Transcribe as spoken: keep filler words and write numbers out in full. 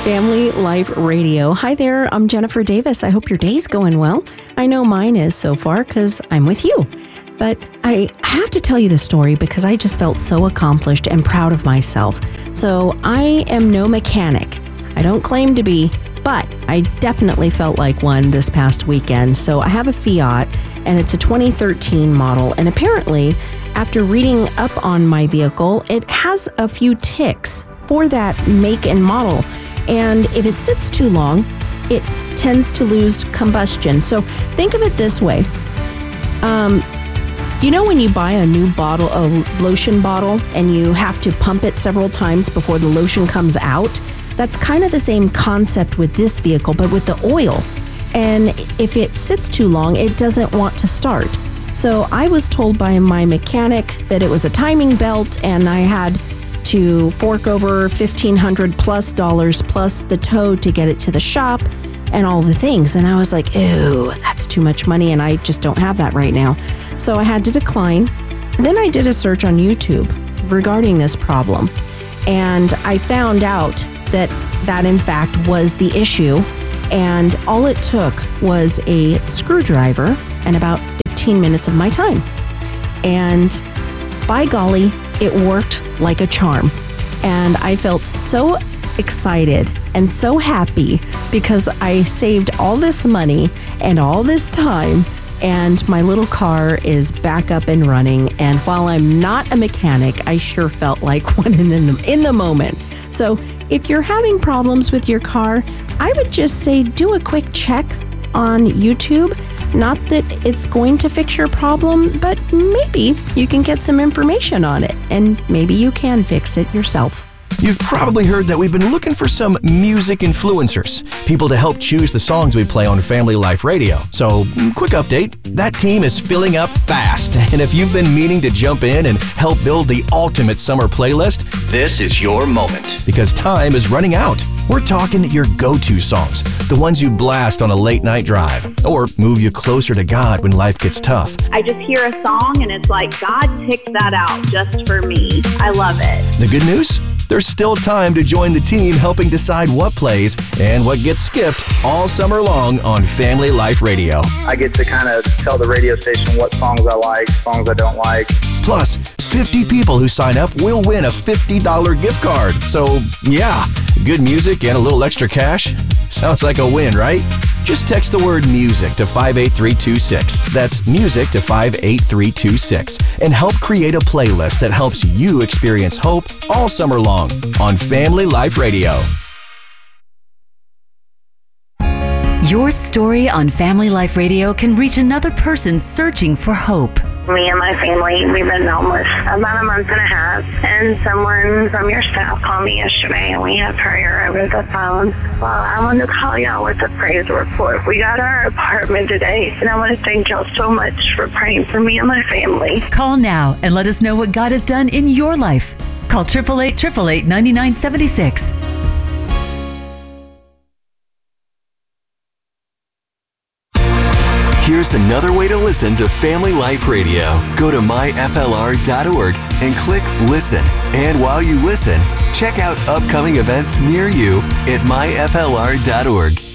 Family Life Radio. Hi there, I'm Jennifer Davis. I hope your day's going well. I know mine is so far because I'm with you. But I have to tell you this story because I just felt so accomplished and proud of myself. So I am no mechanic. I don't claim to be, but I definitely felt like one this past weekend. So I have a Fiat and it's a twenty thirteen model. And apparently, after reading up on my vehicle, it has a few ticks for that make and model. And if it sits too long, it tends to lose combustion. So think of it this way. Um, you know when you buy a new bottle, a lotion bottle, and you have to pump it several times before the lotion comes out? That's kind of the same concept with this vehicle, but with the oil. And if it sits too long, it doesn't want to start. So I was told by my mechanic that it was a timing belt, and I had to fork over fifteen hundred plus dollars plus the tow to get it to the shop and all the things. And I was like, ew, that's too much money, and I just don't have that right now. So I had to decline. Then I did a search on YouTube regarding this problem, and I found out that that in fact was the issue. And all it took was a screwdriver and about fifteen minutes of my time. And by golly, it worked like a charm. And I felt so excited and so happy because I saved all this money and all this time, and my little car is back up and running. And while I'm not a mechanic, I sure felt like one in the, in the moment. So if you're having problems with your car, I would just say do a quick check on YouTube. Not that it's going to fix your problem, but maybe you can get some information on it, and maybe you can fix it yourself. You've probably heard that we've been looking for some music influencers, people to help choose the songs we play on Family Life Radio. So, quick update, that team is filling up fast. And if you've been meaning to jump in and help build the ultimate summer playlist, this is your moment. Because time is running out. We're talking your go-to songs, the ones you blast on a late night drive, or move you closer to God when life gets tough. I just hear a song and it's like, God picked that out just for me. I love it. The good news? There's still time to join the team helping decide what plays and what gets skipped all summer long on Family Life Radio. I get to kind of tell the radio station what songs I like, songs I don't like. Plus, fifty people who sign up will win a fifty dollars gift card. So, yeah, good music and a little extra cash. Sounds like a win, right? Just text the word music to five eight three two six. That's music to five eight three two six. And help create a playlist that helps you experience hope all summer long on Family Life Radio. Your story on Family Life Radio can reach another person searching for hope. Me and my family, we've been homeless about a month and a half, and someone from your staff called me yesterday, and we had prayer over the phone. Well, I wanted to call y'all with a praise report. We got our apartment today, and I want to thank y'all so much for praying for me and my family. Call now and let us know what God has done in your life. Call eight eight eight, eight eight eight, nine nine seven six. Here's another way to listen to Family Life Radio. Go to my f l r dot org and click Listen. And while you listen, check out upcoming events near you at my f l r dot org.